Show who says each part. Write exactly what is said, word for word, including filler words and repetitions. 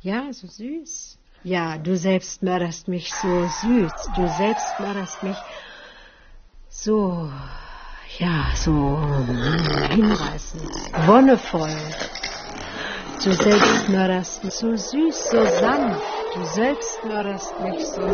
Speaker 1: Ja, so süß. Ja, du selbst mörderst mich so süß. Du selbst mörderst mich so, ja, so hinreißend, wonnevoll. Du selbst mörderst mich so süß, so sanft. Du selbst mörderst mich so